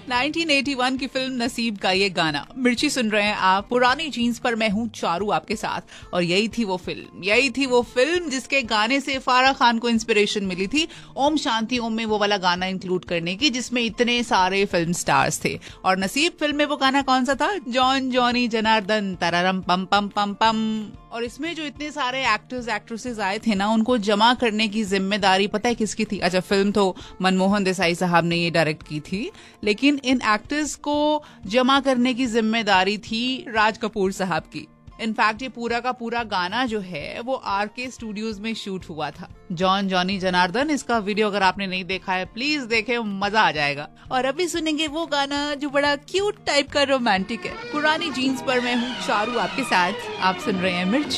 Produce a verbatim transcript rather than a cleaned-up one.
Nineteen eighty one की film नसीब का ये गाना मिर्ची सुन रहे हैं आप। पुरानी जीन्स पर मैं हूँ चारू आपके साथ। और यही थी वो फिल्म, यही थी वो फिल्म जिसके गाने से फारा खान को इंस्पिरेशन मिली थी ओम शांति ओम में वो वाला गाना इंक्लूड करने की, जिसमें इतने सारे फिल्म स्टार्स थे। और नसीब फिल्म में वो गाना कौन सा था? जॉन जॉनी जनार्दन तररम पम पम पम पम। और इसमें जो इतने सारे एक्टर्स एक्ट्रेसेस आए थे ना, उनको जमा करने की जिम्मेदारी पता है किसकी थी? अच्छा, फिल्म तो मनमोहन देसाई साहब ने ये डायरेक्ट की थी, लेकिन इन एक्टर्स को जमा करने की जिम्मेदारी थी राज कपूर साहब की। इनफैक्ट ये पूरा का पूरा गाना जो है वो आर के स्टूडियोज में शूट हुआ था। जॉन जॉनी जनार्दन, इसका वीडियो अगर आपने नहीं देखा है प्लीज देखें, मजा आ जाएगा। और अभी सुनेंगे वो गाना जो बड़ा क्यूट टाइप का रोमांटिक है। पुरानी जीन्स पर मैं हूँ चारू आपके साथ। आप सुन रहे हैं मिर्ची।